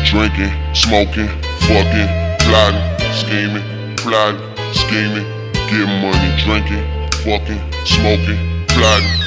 drinking, smoking, fucking, plotting, scheming, plotting, scheming, getting money, drinking, fucking, smoking, plotting,